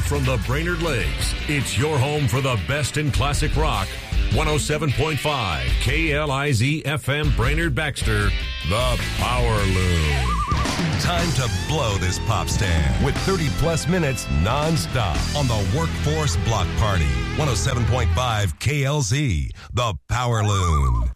from the Brainerd Lakes, it's your home for the best in classic rock. 107.5 KLIZ FM Brainerd Baxter, the Power Loom. Time to blow this pop stand with 30-plus minutes nonstop on the Workforce Block Party. 107.5 KLZ, the Power Loom.